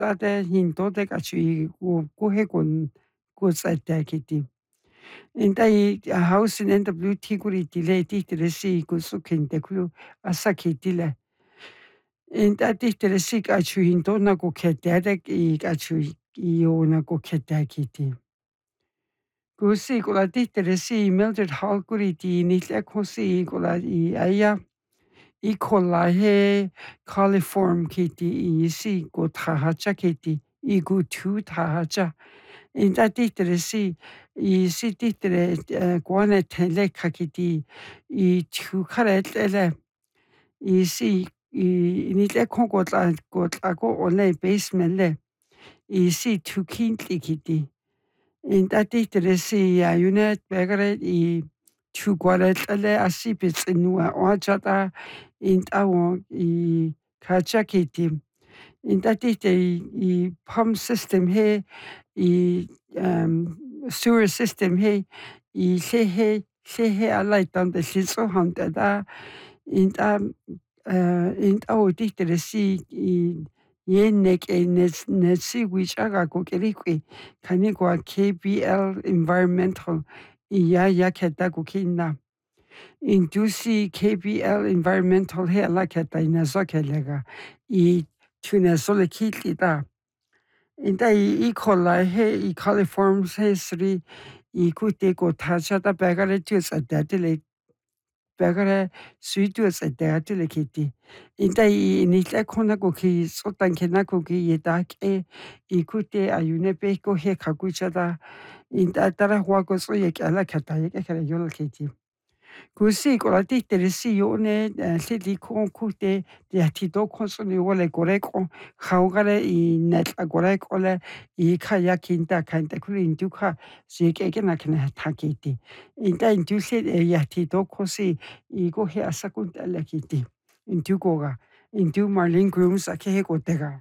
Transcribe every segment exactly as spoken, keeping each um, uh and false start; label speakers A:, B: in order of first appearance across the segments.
A: tade hinto de kachi ku ku he kun ku sa ta kiti. Inta I house in N W T kuri tile ti tile si ku su kinte ku asa kitile. Inta ti tile si kachi hinto na ku kete de I kachi I o na ku kete kiti. Kusi kula ti tile si Mildred Hall kuri ti ni le kusi kula I aya I kola he coliform kiti I si ko tahacha kiti I gu tu tahacha. Inta titere si I si titere guane tele kakiti I tu kare tele I si I ni le kongo tla ko tla ko one basement le I si tu kintli kiti. Inta titere si ya yunet begare I tu guare tele asi pitsinua oachata inta wo I kacha kiti. Inta tite I pump system he I um, sewer system he I lle he lle he alai tan de llitso hanta da inta uh, inta o titere si I yenek e nes nesi wichaga ko kerikwi kani kwa K B L environmental I ya ya keta ko kinna. Indusi K B L environmental he ala keta ina zokelega I tuna sole kitita. Inta I kola he I coliforms he sri I kute ko tachata bagare tus adatile bagare suitus adatile kiti. Inta I nitla kona ko ki sotan kena ko ki yedak e I kute ayune pe ko he kakuchada inta tara hua ko so yek ala kata yek kare yol kiti. Kusi kola ti teresi yone lili kon kute ya tito konsoni wole koreko haugare I net agorek ole I kaya kinta kanta kuri induka sike na kana takiti. Inta induse ya tito kosi I go he asakunta lekiti. Indugoga indu Marlene Grooms ake kotega.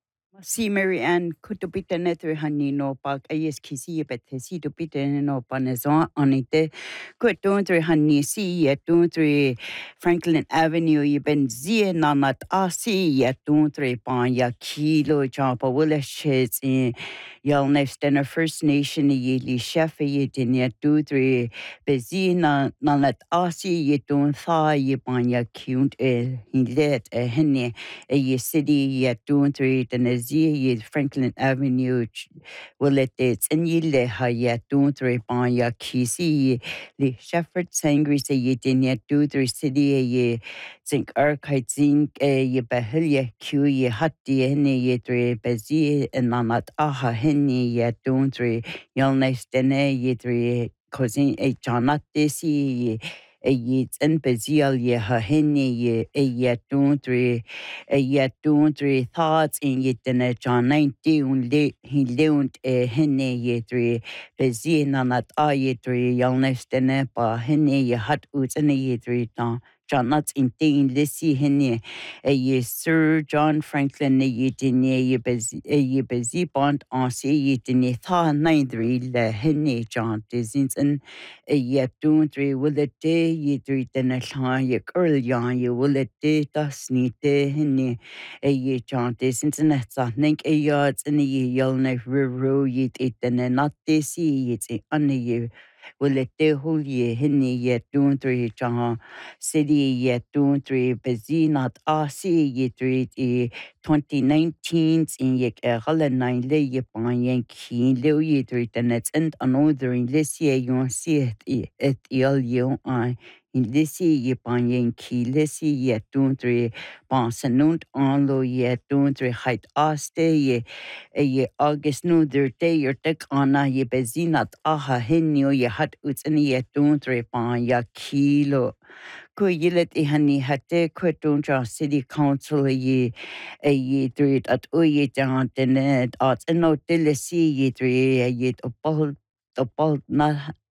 B: Si Mary Ann kutupita netri hanino pak ayes kisi bete si tupita no panezon onite kutuntri hani si yetuntri Franklin Avenue ye ben zie nanat asi yetuntri pan ya kilo champa willishes in yal next in a First Nation ye li chef ye din yetutri bezina nanat asi yetun tha ye pan ya kunt e hinlet e henne e ye city yetuntri den ye Franklin Avenue will it it's in ye ha ya two three pan ya kisi the Shepherd Sangri say ye din ya two three city ye zinc archite zinc ye bahilya q ye hatti hene ye three bezi and namat aha hene ye two three yal nice dene ye three cousin a janat desi a ye and bezial ye ha hene ye a ye two three a ye two three thoughts in ye dene John nineteen le he leont a hene ye three bezi nanat a ye three yal nice dene pa hene ye hat uts and ye three ta John nuts in teen lissy hene a ye Sir John Franklin a ye dene ye bezi a ye bezi bond on see ye dene tha nine three le hene John dizins and a ye two three will it day ye three dene la ye girl yan ye will it day das ni de hene a ye John dizins and that's a nink a yards in a ye yell knife ro ye it dene not de see it's a un ye will it day whole ye hene ye two three John city ye two three busy not a see ye three e twenty nineteen in ye erle nine le ye pan ye keen le ye three tenets and another in this year you see it et il you I in this ye pan ye key lissy ye two three pan sanunt on lo ye two three height a stay ye a ye August no their day your deck on ye busy not aha henio ye hat uts in ye two three pan ya kilo ko yilet I hani hatte ko tunja city council ye a ye three at o ye down tenet at no delisi ye three ye opal opal na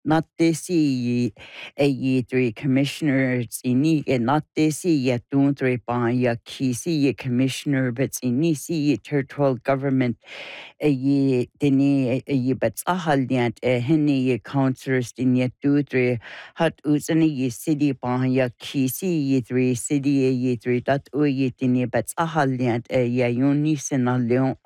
B: not this ye a ye three commissioners in ye not this ye don't three by ya kisi ye commissioner but in ye territorial government a ye dini a ye but ahaliant a henny ye councillors in ye two three hot uzani ye city by ya kisi ye three city ye three dot o ye dini but ahaliant a ya yoni senalion